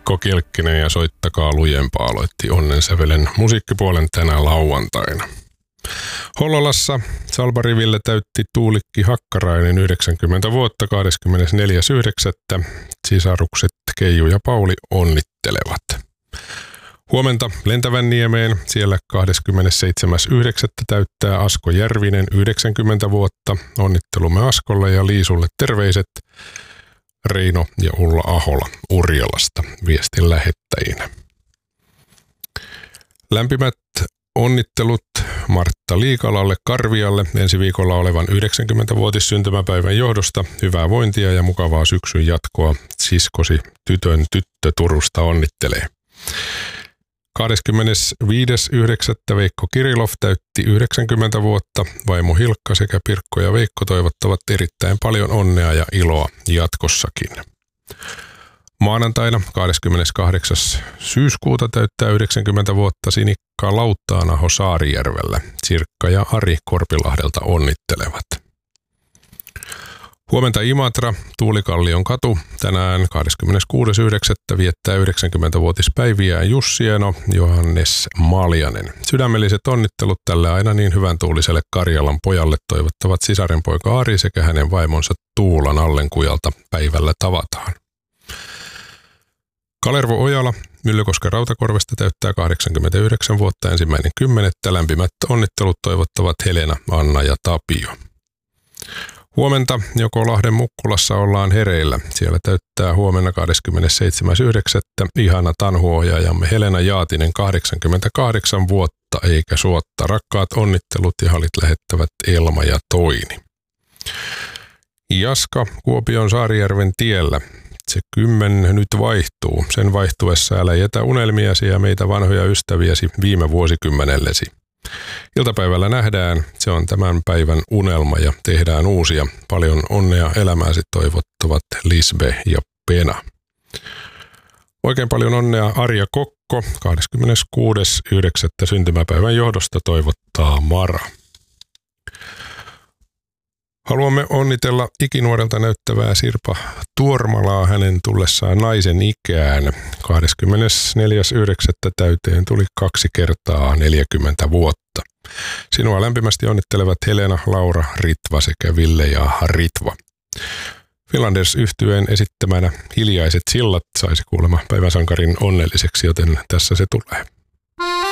Mikko Kilkkinen ja Soittakaa lujempaa aloitti onnensävelen musiikkipuolen tänä lauantaina. Hollolassa Salbariville täytti Tuulikki Hakkarainen 90 vuotta 24.9. Sisarukset Keiju ja Pauli onnittelevat. Huomenta Lentävänniemeen, siellä 27.9. täyttää Asko Järvinen 90 vuotta. Onnittelumme Askolle ja Liisulle terveiset. Reino ja Ulla Ahola Urjalasta viestin lähettäjinä. Lämpimät onnittelut Martta Liikalalle Karvialle ensi viikolla olevan 90-vuotissyntymäpäivän johdosta. Hyvää vointia ja mukavaa syksyn jatkoa. Siskosi tytön tyttö Turusta onnittelee. 25.9. Veikko Kirilov täytti 90 vuotta. Vaimo Hilkka sekä Pirkko ja Veikko toivottavat erittäin paljon onnea ja iloa jatkossakin. Maanantaina 28. syyskuuta täyttää 90 vuotta Sinikka Lauttaanaho Saarijärvellä. Sirkka ja Ari Korpilahdelta onnittelevat. Huomenta Imatra, Tuulikallion katu. Tänään 26.9. viettää 90-vuotispäiviään Jussieno Johannes Maljanen. Sydämelliset onnittelut tälle aina niin hyvän tuuliselle Karjalan pojalle toivottavat sisarenpoika Ari sekä hänen vaimonsa Tuulan Allenkujalta päivällä tavataan. Kalervo Ojala Myllykosken Rautakorvesta täyttää 89 vuotta 1.10. Lämpimät onnittelut toivottavat Helena, Anna ja Tapio. Huomenta joko Lahden Mukkulassa ollaan hereillä. Siellä täyttää huomenna 27.9. ihana tanhuohjaajamme Helena Jaatinen 88 vuotta eikä suotta. Rakkaat onnittelut ja halit lähettävät Elma ja Toini. Jaska Kuopion Saarijärven tiellä. Se 10 nyt vaihtuu. Sen vaihtuessa älä jätä unelmiasi ja meitä vanhoja ystäviäsi viime vuosikymmenellesi. Iltapäivällä nähdään, se on tämän päivän unelma ja tehdään uusia. Paljon onnea elämääsi toivottavat Lisbe ja Pena. Oikein paljon onnea Arja Kokko, 26.9. syntymäpäivän johdosta toivottaa Mara. Haluamme onnitella ikinuorelta näyttävää Sirpa Tuormalaa hänen tullessaan naisen ikään. 24.9. täyteen tuli 2 kertaa 40 vuotta. Sinua lämpimästi onnittelevat Helena, Laura, Ritva sekä Ville ja Ritva. Finlanders-yhtyeen esittämänä Hiljaiset sillat saisi kuulemma päivän sankarin onnelliseksi, joten tässä se tulee.